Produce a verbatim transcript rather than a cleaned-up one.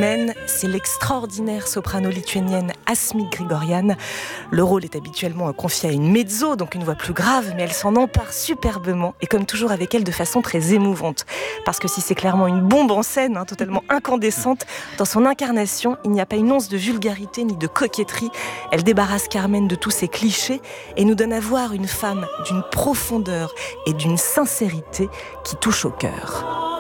Carmen, c'est l'extraordinaire soprano lituanienne Asmik Grigorian. Le rôle est habituellement confié à une mezzo, donc une voix plus grave, mais elle s'en empare superbement et comme toujours avec elle de façon très émouvante. Parce que si c'est clairement une bombe en scène, hein, totalement incandescente, dans son incarnation, il n'y a pas une once de vulgarité ni de coquetterie. Elle débarrasse Carmen de tous ses clichés et nous donne à voir une femme d'une profondeur et d'une sincérité qui touche au cœur.